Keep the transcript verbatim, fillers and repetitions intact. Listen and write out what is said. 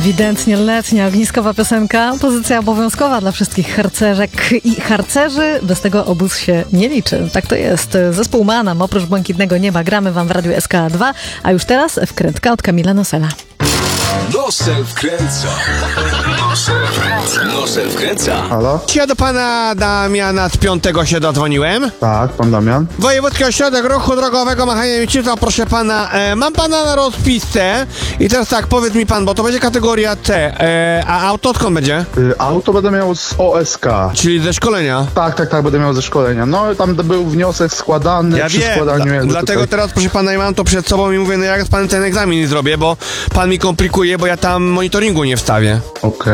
Ewidentnie letnia, ogniskowa piosenka, pozycja obowiązkowa dla wszystkich harcerzek i harcerzy. Bez tego obóz się nie liczy. Tak to jest. Zespół Manam, oprócz Błękitnego Nieba, gramy wam w Radiu S K dwa, a już teraz wkrętka od Kamila Nosela. Nosel wkręca. Nosel wkręca. Nosel wkręca. Halo? Ja do pana Damiana z piątego się dodzwoniłem. Tak, pan Damian. Wojewódzki Ośrodek Ruchu Drogowego Machania Mieczyca, proszę pana, e, mam pana na rozpisce i teraz tak, powiedz mi pan, bo to będzie kategoria C, e, a auto odkąd będzie? Y, auto będę miał z O S K. Czyli ze szkolenia. Tak, tak, tak, będę miał ze szkolenia. No, tam był wniosek składany Ja przy wiem, składaniu dla, jakby dlatego tutaj. teraz proszę pana, ja mam to przed sobą i mówię, no jak z panem ten egzamin nie zrobię, bo pan mi komplikuje, bo ja tam monitoringu nie wstawię. Okej.